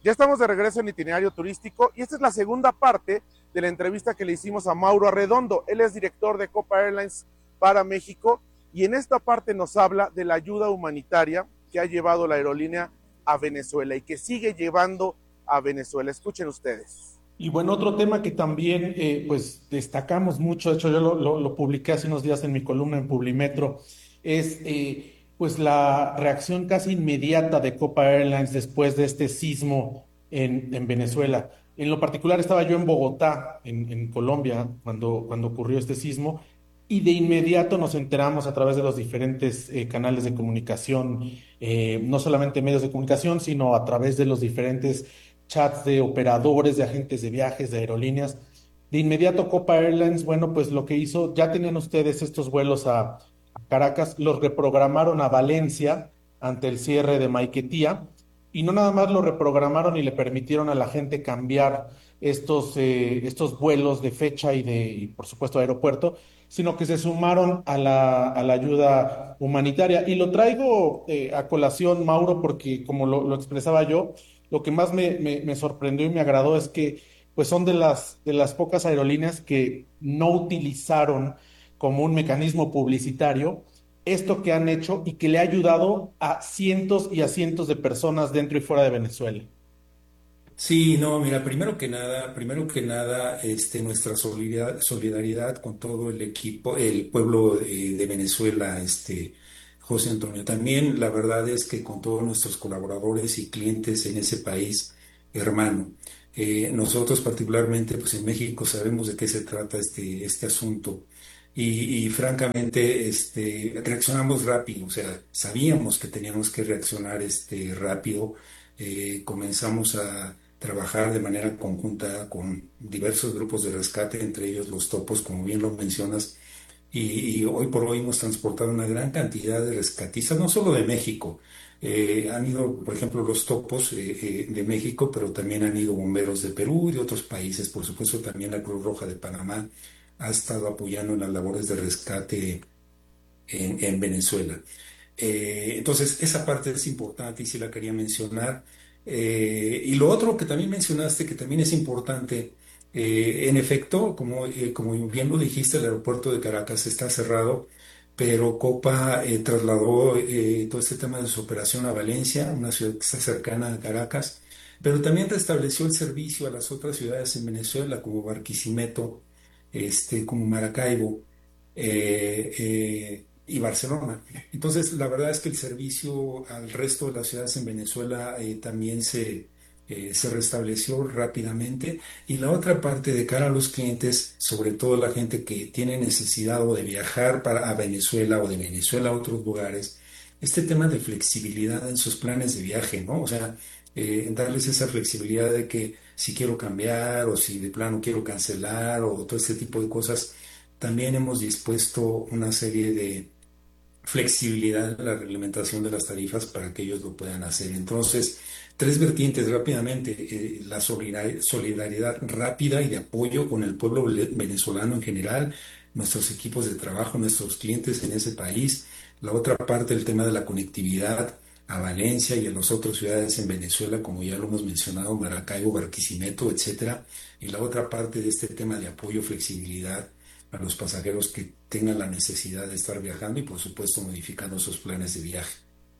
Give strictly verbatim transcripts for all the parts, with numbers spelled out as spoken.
Ya estamos de regreso en Itinerario Turístico y esta es la segunda parte de la entrevista que le hicimos a Mauro Arredondo. Él es director de Copa Airlines para México y en esta parte nos habla de la ayuda humanitaria que ha llevado la aerolínea a Venezuela y que sigue llevando a Venezuela. Escuchen ustedes. Y bueno, otro tema que también eh, pues destacamos mucho, de hecho yo lo, lo- lo publiqué hace unos días en mi columna en Publimetro, es eh, pues la reacción casi inmediata de Copa Airlines después de este sismo en, en Venezuela. En lo particular estaba yo en Bogotá, en, en Colombia, cuando, cuando ocurrió este sismo, y de inmediato nos enteramos a través de los diferentes eh, canales de comunicación, eh, no solamente medios de comunicación, sino a través de los diferentes chats de operadores, de agentes de viajes, de aerolíneas. De inmediato Copa Airlines, bueno, pues lo que hizo, ya tenían ustedes estos vuelos a, a Caracas, los reprogramaron a Valencia ante el cierre de Maiquetía, y no nada más lo reprogramaron y le permitieron a la gente cambiar estos, eh, estos vuelos de fecha y de, y por supuesto, aeropuerto, sino que se sumaron a la, a la ayuda humanitaria. Y lo traigo eh, a colación, Mauro, porque como lo, lo expresaba yo, lo que más me, me- me sorprendió y me agradó es que pues son de las, de las pocas aerolíneas que no utilizaron como un mecanismo publicitario esto que han hecho y que le ha ayudado a cientos y a cientos de personas dentro y fuera de Venezuela. Sí, no, mira, primero que nada, primero que nada, este, nuestra solidaridad, solidaridad con todo el equipo, el pueblo de, de Venezuela, este, José Antonio. También la verdad es que con todos nuestros colaboradores y clientes en ese país, hermano. Eh, nosotros particularmente, pues en México sabemos de qué se trata este, este asunto. Y, y francamente, este, reaccionamos rápido, o sea, sabíamos que teníamos que reaccionar, este, rápido. Eh, comenzamos a trabajar de manera conjunta con diversos grupos de rescate, entre ellos los topos, como bien lo mencionas, y, y hoy por hoy hemos transportado una gran cantidad de rescatistas, no solo de México. Eh, han ido, por ejemplo, los topos eh, eh, de México, pero también han ido bomberos de Perú y de otros países. Por supuesto, también la Cruz Roja de Panamá ha estado apoyando en las labores de rescate en, en Venezuela. Eh, entonces, esa parte es importante y sí la quería mencionar. Eh, y lo otro que también mencionaste, que también es importante, eh, en efecto, como, eh, como bien lo dijiste, el aeropuerto de Caracas está cerrado, pero Copa eh, trasladó eh, todo este tema de su operación a Valencia, una ciudad que está cercana a Caracas, pero también restableció el servicio a las otras ciudades en Venezuela, como Barquisimeto, este, como Maracaibo. eh, eh, y Barcelona. Entonces, la verdad es que el servicio al resto de las ciudades en Venezuela eh, también se, eh, se restableció rápidamente. Y la otra parte de cara a los clientes, sobre todo la gente que tiene necesidad o de viajar para, a Venezuela o de Venezuela a otros lugares, este tema de flexibilidad en sus planes de viaje, ¿no? O sea, eh, darles esa flexibilidad de que si quiero cambiar o si de plano quiero cancelar o todo este tipo de cosas. También hemos dispuesto una serie de flexibilidad en la reglamentación de las tarifas para que ellos lo puedan hacer. Entonces, tres vertientes rápidamente. Eh, la solidar- solidaridad rápida y de apoyo con el pueblo vele- venezolano en general, nuestros equipos de trabajo, nuestros clientes en ese país. La otra parte, el tema de la conectividad a Valencia y a las otras ciudades en Venezuela, como ya lo hemos mencionado, Maracaibo, Barquisimeto, etcétera. Y la otra parte de este tema de apoyo, flexibilidad a los pasajeros que tengan la necesidad de estar viajando y por supuesto modificando sus planes de viaje.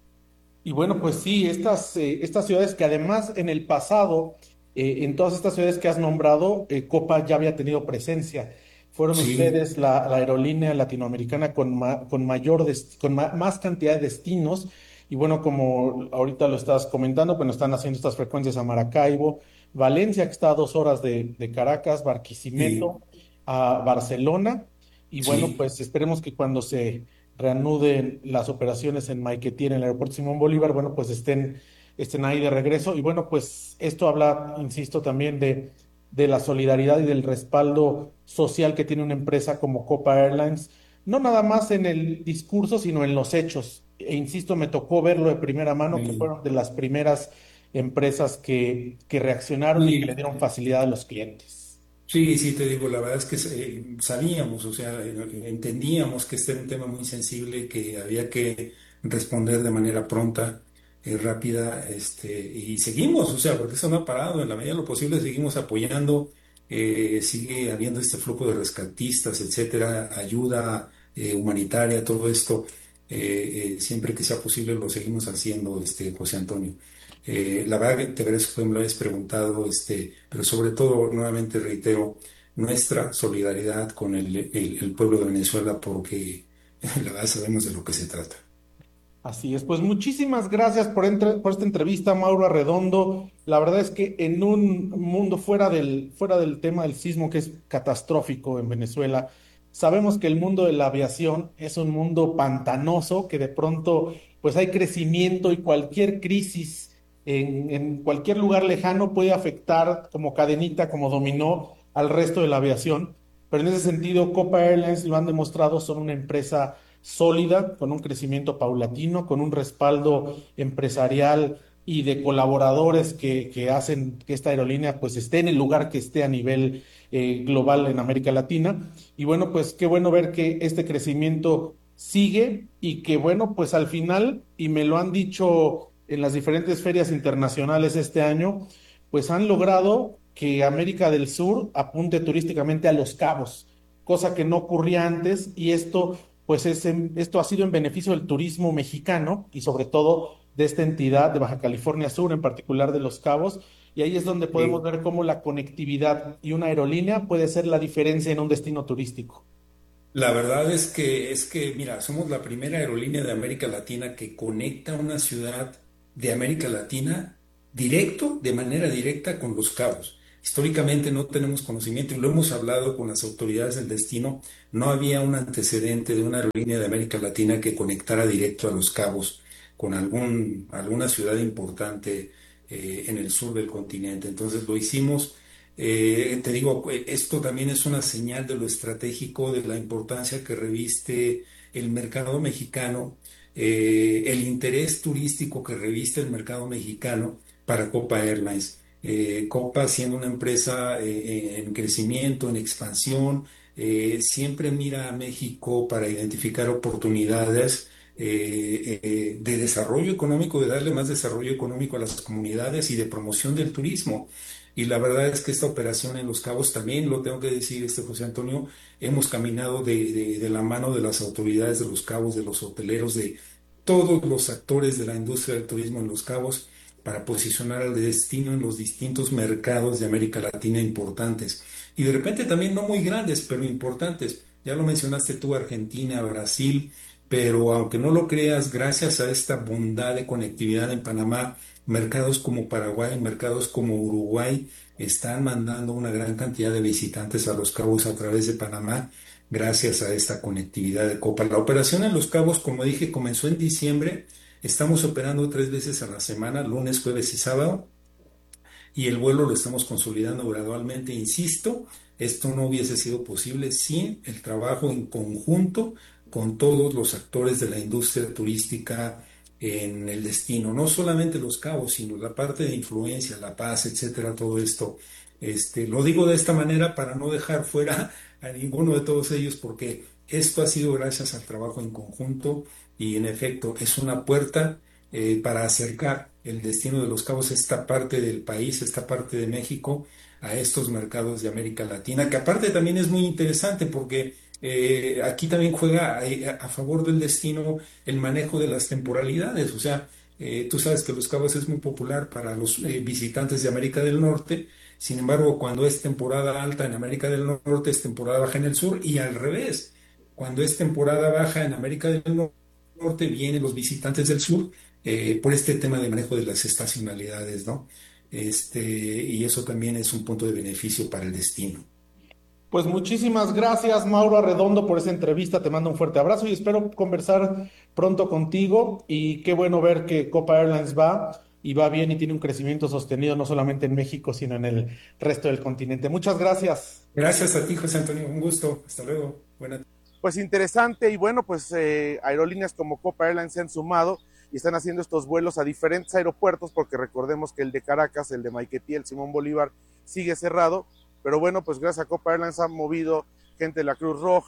Y bueno, pues sí, estas, eh, estas ciudades que además en el pasado, eh, en todas estas ciudades que has nombrado, eh, Copa ya había tenido presencia. Fueron Sí, ustedes la, la aerolínea latinoamericana con, ma- con mayor des- con ma- más cantidad de destinos. Y bueno, como ahorita lo estás comentando, pues nos están haciendo estas frecuencias a Maracaibo, Valencia, que está a dos horas de, de Caracas, sí, Barquisimeto, a Barcelona. Y bueno, sí. pues esperemos que cuando se reanuden las operaciones en Maiquetía, en el aeropuerto Simón Bolívar, bueno, pues estén, estén ahí de regreso. Y bueno, pues esto habla, insisto, también de, de la solidaridad y del respaldo social que tiene una empresa como Copa Airlines, no nada más en el discurso, sino en los hechos. E insisto, me tocó verlo de primera mano, que Sí, fueron de las primeras empresas que, que reaccionaron y que le sí, dieron facilidad a los clientes. sí, sí, te digo, la verdad es que eh, sabíamos, o sea, eh, entendíamos que este era un tema muy sensible, que había que responder de manera pronta. eh, rápida, este, y seguimos, o sea, porque eso no ha parado, en la medida de lo posible seguimos apoyando, eh, sigue habiendo este flujo de rescatistas, etcétera, ayuda eh, humanitaria, todo esto, eh, eh, siempre que sea posible lo seguimos haciendo, este, José Antonio. Eh, la verdad que te agradezco que me lo hayas preguntado, este, pero sobre todo, nuevamente reitero, nuestra solidaridad con el, el el pueblo de Venezuela, porque la verdad sabemos de lo que se trata. Así es, pues muchísimas gracias por, entre- por esta entrevista, Mauro Arredondo. La verdad es que en un mundo fuera del, fuera del tema del sismo, que es catastrófico en Venezuela, sabemos que el mundo de la aviación es un mundo pantanoso, que de pronto pues hay crecimiento y cualquier crisis en, en cualquier lugar lejano puede afectar como cadenita, como dominó al resto de la aviación. Pero en ese sentido, Copa Airlines lo han demostrado, son una empresa sólida, con un crecimiento paulatino, con un respaldo empresarial y de colaboradores que, que hacen que esta aerolínea pues esté en el lugar que esté a nivel eh, global en América Latina. Y bueno, pues qué bueno ver que este crecimiento sigue y que bueno, pues al final, y me lo han dicho en las diferentes ferias internacionales este año, pues han logrado que América del Sur apunte turísticamente a Los Cabos, cosa que no ocurría antes, y esto pues es en- esto ha sido en beneficio del turismo mexicano y sobre todo de esta entidad de Baja California Sur, en particular de Los Cabos, y ahí es donde podemos Sí. ver cómo la conectividad y una aerolínea puede ser la diferencia en un destino turístico. La verdad es que, es que, mira, somos la primera aerolínea de América Latina que conecta una ciudad de América Latina directo, de manera directa con Los Cabos. Históricamente no tenemos conocimiento y lo hemos hablado con las autoridades del destino. No había un antecedente de una aerolínea de América Latina que conectara directo a Los Cabos con algún, alguna ciudad importante eh, en el sur del continente. Entonces lo hicimos. Eh, te digo, eh, esto también es una señal de lo estratégico, de la importancia que reviste el mercado mexicano, eh, el interés turístico que reviste el mercado mexicano para Copa Airlines. Eh, Copa, siendo una empresa eh, en crecimiento, en expansión, eh, siempre mira a México para identificar oportunidades eh, eh, de desarrollo económico, de darle más desarrollo económico a las comunidades y de promoción del turismo. Y la verdad es que esta operación en Los Cabos también, lo tengo que decir, este José Antonio, hemos caminado de, de- de la mano de las autoridades de Los Cabos, de los hoteleros, de todos los actores de la industria del turismo en Los Cabos para posicionar al destino en los distintos mercados de América Latina importantes. Y de repente también no muy grandes, pero importantes. Ya lo mencionaste tú, Argentina, Brasil, pero aunque no lo creas, gracias a esta bondad de conectividad en Panamá, mercados como Paraguay, mercados como Uruguay están mandando una gran cantidad de visitantes a Los Cabos a través de Panamá gracias a esta conectividad de Copa. La operación en Los Cabos, como dije, comenzó en diciembre. Estamos operando tres veces a la semana, lunes, jueves y sábado, y el vuelo lo estamos consolidando gradualmente. Insisto, esto no hubiese sido posible sin el trabajo en conjunto con todos los actores de la industria turística en el destino, no solamente Los Cabos, sino la parte de influencia, La Paz, etcétera, todo esto. Este, lo digo de esta manera para no dejar fuera a ninguno de todos ellos, porque esto ha sido gracias al trabajo en conjunto y en efecto es una puerta eh, para acercar el destino de Los Cabos, esta parte del país, esta parte de México, a estos mercados de América Latina, que aparte también es muy interesante porque eh, aquí también juega eh, a favor del destino el manejo de las temporalidades, o sea, eh, tú sabes que Los Cabos es muy popular para los eh, visitantes de América del Norte. Sin embargo, cuando es temporada alta en América del Norte, es temporada baja en el sur y al revés. Cuando es temporada baja en América del Norte, vienen los visitantes del sur eh, por este tema de manejo de las estacionalidades, ¿no? Este, y eso también es un punto de beneficio para el destino. Pues muchísimas gracias, Mauro Arredondo, por esa entrevista. Te mando un fuerte abrazo y espero conversar pronto contigo. Y qué bueno ver que Copa Airlines va y va bien y tiene un crecimiento sostenido no solamente en México, sino en el resto del continente. Muchas gracias. Gracias a ti, José Antonio. Un gusto. Hasta luego. Buenas Pues interesante y bueno, pues eh, aerolíneas como Copa Airlines se han sumado y están haciendo estos vuelos a diferentes aeropuertos porque recordemos que el de Caracas, el de Maiquetía, el Simón Bolívar sigue cerrado, pero bueno, pues gracias a Copa Airlines han movido gente de la Cruz Roja,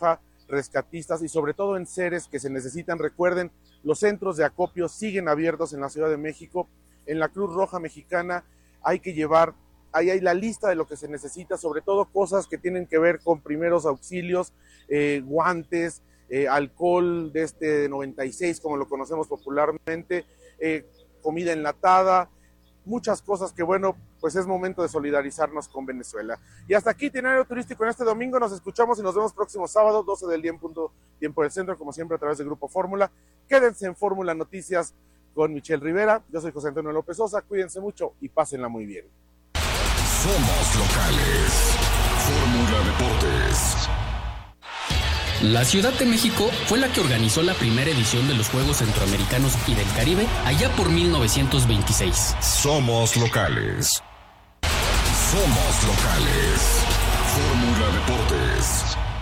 rescatistas y sobre todo en seres que se necesitan. Recuerden, los centros de acopio siguen abiertos en la Ciudad de México. En la Cruz Roja Mexicana hay que llevar, ahí hay la lista de lo que se necesita, sobre todo cosas que tienen que ver con primeros auxilios, eh, guantes, eh, alcohol de este noventa y seis, como lo conocemos popularmente, eh, comida enlatada, muchas cosas que, bueno, pues es momento de solidarizarnos con Venezuela. Y hasta aquí, Itinerario Turístico en este domingo. Nos escuchamos y nos vemos próximo sábado, doce del día en punto, tiempo del centro, como siempre a través del Grupo Fórmula. Quédense en Fórmula Noticias con Michelle Rivera. Yo soy José Antonio López Sosa. Cuídense mucho y pásenla muy bien. Somos locales. Fórmula Deportes. La Ciudad de México fue la que organizó la primera edición de los Juegos Centroamericanos y del Caribe allá por mil novecientos veintiséis. Somos locales. Somos locales. Fórmula Deportes.